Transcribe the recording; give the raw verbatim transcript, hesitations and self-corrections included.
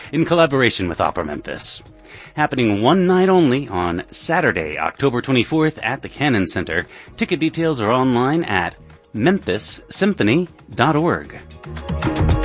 in collaboration with Opera Memphis. Happening one night only on Saturday, October twenty-fourth at the Cannon Center. Ticket details are online at memphis symphony dot org.